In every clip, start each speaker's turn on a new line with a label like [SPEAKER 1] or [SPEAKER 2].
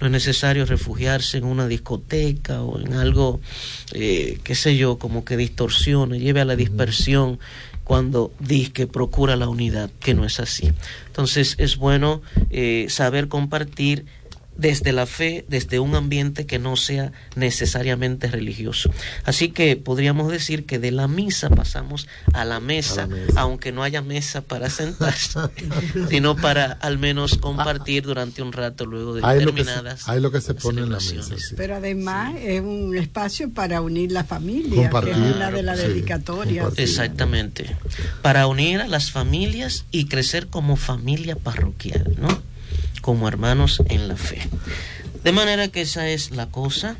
[SPEAKER 1] No es necesario refugiarse en una discoteca o en algo, qué sé yo, como que distorsione, lleve a la dispersión cuando dice que procura la unidad, que no es así. Entonces es bueno saber compartir desde la fe, desde un ambiente que no sea necesariamente religioso. Así que podríamos decir que de la misa pasamos a la mesa, aunque no haya mesa para sentarse, sino para al menos compartir durante un rato luego de determinadas
[SPEAKER 2] hay lo que se pone en la mesa. Sí.
[SPEAKER 3] Pero además es un espacio para unir la familia, que es una de las dedicatorias.
[SPEAKER 1] Exactamente. Para unir a las familias y crecer como familia parroquial, ¿no? Como hermanos en la fe. De manera que esa es la cosa,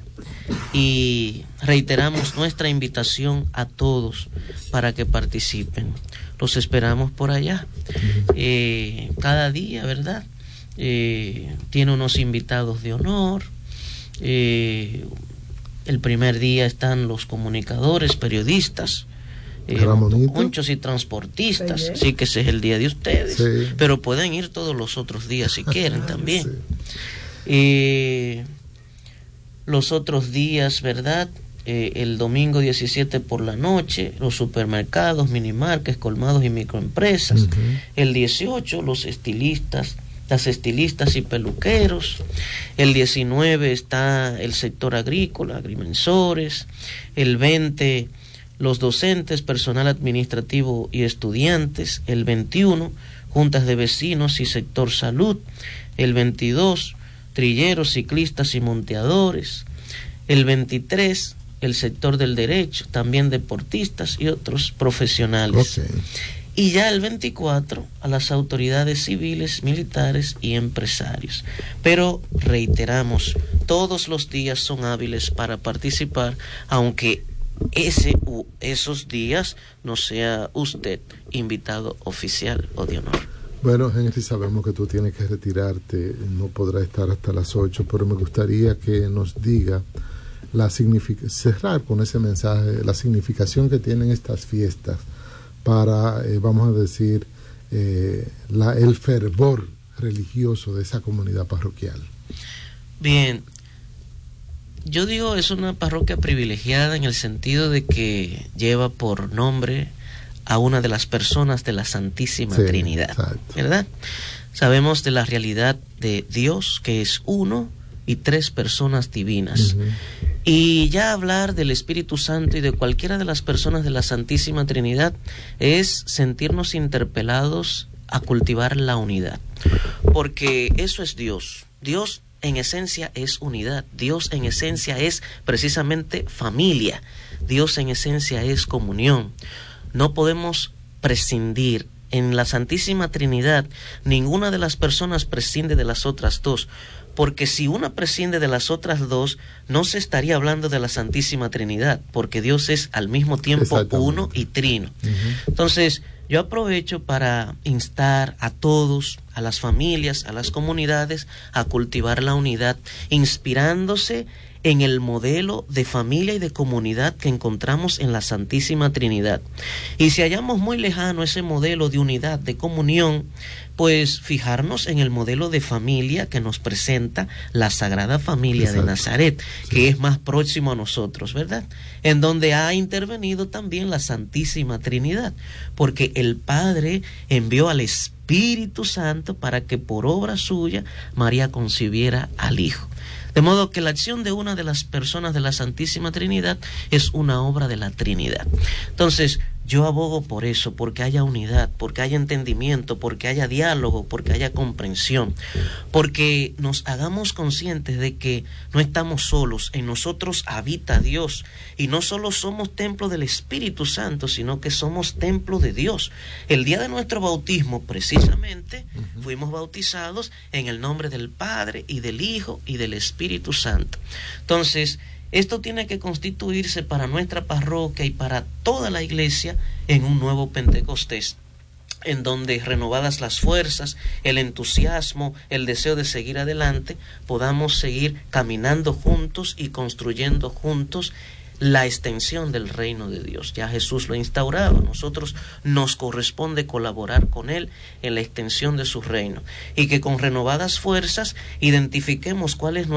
[SPEAKER 1] y reiteramos nuestra invitación a todos para que participen. Los esperamos por allá. Cada día, ¿verdad? Tiene unos invitados de honor. El primer día están los comunicadores, periodistas, muchos y transportistas, sí, que ese es el día de ustedes, sí. Pero pueden ir todos los otros días si quieren también. Sí. Los otros días, ¿verdad? El domingo 17 por la noche, los supermercados, minimarkets, colmados y microempresas. El 18, los estilistas, las estilistas y peluqueros. El 19 está el sector agrícola, agrimensores. El 20, los docentes, personal administrativo y estudiantes. El 21, juntas de vecinos y sector salud. El 22, trilleros, ciclistas y monteadores. El 23, el sector del derecho, también deportistas y otros profesionales. Okay. Y ya el 24, a las autoridades civiles, militares y empresarios. Pero reiteramos, todos los días son hábiles para participar, aunque esos días no sea usted invitado oficial o de honor.
[SPEAKER 2] Bueno, Henry, sabemos que tú tienes que retirarte, no podrás estar hasta las 8, pero me gustaría que nos diga cerrar con ese mensaje, la significación que tienen estas fiestas para, vamos a decir, el fervor religioso de esa comunidad parroquial.
[SPEAKER 1] Bien, yo digo, es una parroquia privilegiada en el sentido de que lleva por nombre a una de las personas de la Santísima Trinidad, exacto. ¿Verdad? Sabemos de la realidad de Dios, que es uno y tres personas divinas. Y ya hablar del Espíritu Santo y de cualquiera de las personas de la Santísima Trinidad es sentirnos interpelados a cultivar la unidad, porque eso es Dios. Dios en esencia es unidad. Dios en esencia es precisamente familia. Dios en esencia es comunión. No podemos prescindir. En la Santísima Trinidad, ninguna de las personas prescinde de las otras dos, porque si una prescinde de las otras dos, no se estaría hablando de la Santísima Trinidad, porque Dios es al mismo tiempo uno y trino. Entonces, yo aprovecho para instar a todos, a las familias, a las comunidades, a cultivar la unidad, inspirándose en el modelo de familia y de comunidad que encontramos en la Santísima Trinidad. Y si hallamos muy lejano ese modelo de unidad, de comunión, pues fijarnos en el modelo de familia que nos presenta la Sagrada Familia de Nazaret, que es más próximo a nosotros, ¿verdad? En donde ha intervenido también la Santísima Trinidad, porque el Padre envió al Espíritu Santo para que por obra suya María concibiera al Hijo. De modo que la acción de una de las personas de la Santísima Trinidad es una obra de la Trinidad. Entonces, yo abogo por eso, porque haya unidad, porque haya entendimiento, porque haya diálogo, porque haya comprensión, porque nos hagamos conscientes de que no estamos solos, en nosotros habita Dios, y no solo somos templo del Espíritu Santo, sino que somos templo de Dios. El día de nuestro bautismo, precisamente, fuimos bautizados en el nombre del Padre, y del Hijo, y del Espíritu Santo. Entonces, esto tiene que constituirse para nuestra parroquia y para toda la iglesia en un nuevo Pentecostés, en donde, renovadas las fuerzas, el entusiasmo, el deseo de seguir adelante, podamos seguir caminando juntos y construyendo juntos la extensión del reino de Dios. Ya Jesús lo ha instaurado, a nosotros nos corresponde colaborar con Él en la extensión de su reino, y que con renovadas fuerzas identifiquemos cuál es